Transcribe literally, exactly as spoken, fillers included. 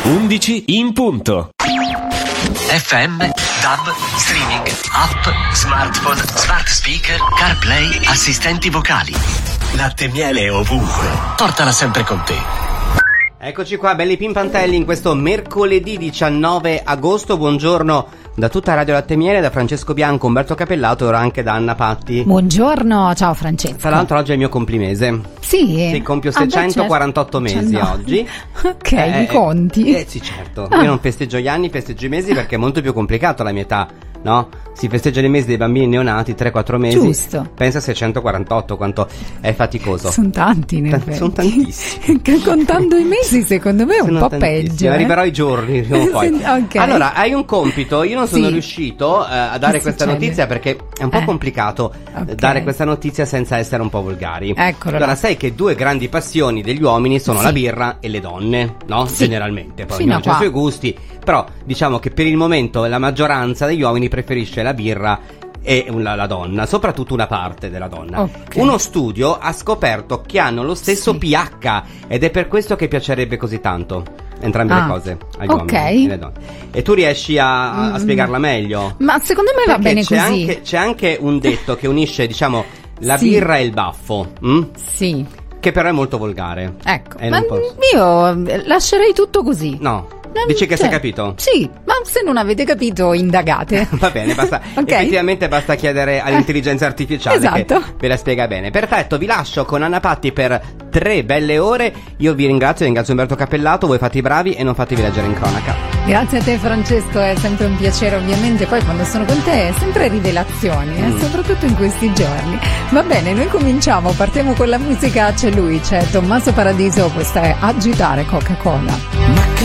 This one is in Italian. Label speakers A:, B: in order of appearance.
A: undici in punto.
B: F M, D A B, streaming, app, smartphone, smart speaker, CarPlay, assistenti vocali. Latte e miele ovunque. Portala sempre con te.
C: Eccoci qua, belli pimpantelli, in questo mercoledì diciannove agosto. Buongiorno da tutta Radio Latte e Miele, da Francesco Bianco, Umberto Capellato e ora anche da Anna Patti.
D: Buongiorno, ciao Francesco.
C: Tra l'altro oggi è il mio complimese.
D: Sì?
C: Sì, compio
D: Ah, beh,
C: seicentoquarantotto
D: certo.
C: mesi
D: diciannove.
C: oggi.
D: Ok,
C: Eh,
D: mi conti.
C: Eh sì, certo. Io non festeggio gli anni, festeggio i mesi perché è molto più complicato la mia età, no? Si festeggiano i mesi dei bambini neonati, tre quattro mesi.
D: Giusto.
C: Pensa a seicentoquarantotto, quanto è faticoso.
D: Sono tanti, in
C: Ta-
D: effetti.
C: sono tantissimi.
D: Che contando i mesi, secondo me è un
C: Sono
D: po'
C: tantissimi.
D: peggio. eh.
C: Arriverò ai giorni prima o poi.
D: Sì, ok.
C: Allora, hai un compito. Io non sono
D: Sì.
C: riuscito eh, a dare
D: Che
C: questa
D: succede?
C: notizia perché è un po'
D: Eh.
C: complicato
D: Ok.
C: eh, dare questa notizia senza essere un po' volgari.
D: Eccolo
C: Allora,
D: là.
C: sai che due grandi passioni degli uomini sono
D: Sì.
C: la birra e le donne, no?
D: Sì.
C: Generalmente. Poi
D: Fino
C: ognuno
D: a
C: ha i
D: qua.
C: suoi gusti. Però diciamo che per il momento la maggioranza degli uomini preferisce la birra e la, la donna, soprattutto una parte della donna.
D: Ok.
C: Uno studio ha scoperto che hanno lo stesso
D: Sì.
C: pH ed è per questo che piacerebbe così tanto entrambe
D: Ah,
C: le cose agli
D: ok.
C: uomini e alle donne. E tu riesci a, a spiegarla meglio?
D: Ma secondo me va
C: Perché
D: bene
C: c'è
D: così.
C: anche, c'è anche un detto che unisce, diciamo, la
D: Sì.
C: birra e il baffo, mm?
D: Sì,
C: Che però è molto volgare.
D: ecco.
C: E
D: Ma
C: non posso-
D: io eh, lascerei tutto così.
C: No.
D: Non-
C: Dici che
D: cioè,
C: sei capito?
D: Sì, ma se non avete capito, indagate.
C: Va bene, basta.
D: Ok.
C: Effettivamente basta chiedere all'intelligenza artificiale
D: Esatto.
C: che ve la spiega bene. Perfetto, vi lascio con Anna Patti per tre belle ore. Io vi ringrazio, ringrazio Umberto Capellato. Voi fate i bravi e non fatevi leggere in cronaca.
D: Grazie a te Francesco, è sempre un piacere ovviamente, poi quando sono con te è sempre rivelazioni, eh,
C: Mm.
D: soprattutto in questi giorni. Va bene, noi cominciamo, partiamo con la musica, c'è lui, c'è Tommaso Paradiso, questa è Agitare Coca-Cola.